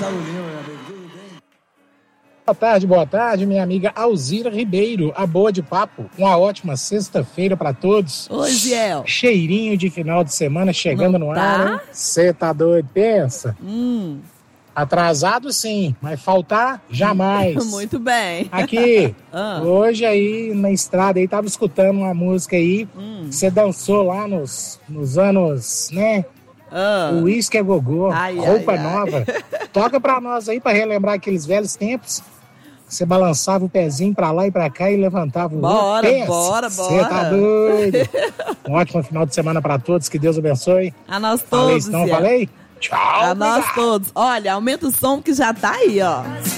Boa tarde, minha amiga Alzira Ribeiro, a boa de papo. Uma ótima sexta-feira pra todos. Oi, Ziel. Cheirinho de final de semana chegando no ar. Você tá doido? Pensa. Atrasado sim, mas faltar jamais. Muito bem. Aqui, hoje aí na estrada aí, tava escutando uma música aí, você dançou lá nos anos, né? O Uísque é Gogô, roupa nova. Toca pra nós aí pra relembrar aqueles velhos tempos. Você balançava o pezinho pra lá e pra cá e levantava o outro. Bora. Você tá doido. Um ótimo final de semana pra todos, que Deus abençoe. A nós todos, falei? Tchau. A nós todos. Olha, aumenta o som que já tá aí, ó.